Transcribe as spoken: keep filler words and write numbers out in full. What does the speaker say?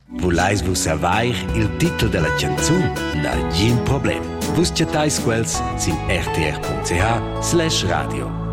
Vulais vus avair il titolo della canzun? N'ha gin problem. Vus chatais quels sin r t r punct c h slash radio.